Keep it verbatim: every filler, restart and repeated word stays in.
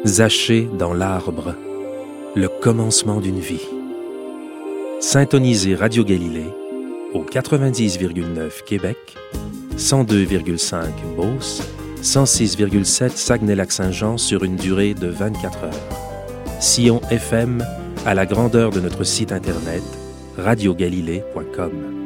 Zaché dans l'arbre, le commencement d'une vie. Syntonisez Radio Galilée au quatre-vingt-dix virgule neuf Québec, cent deux virgule cinq Beauce, cent six virgule sept Saguenay-Lac-Saint-Jean sur une durée de vingt-quatre heures. Sillon F M à la grandeur de notre site internet radio galilée point com.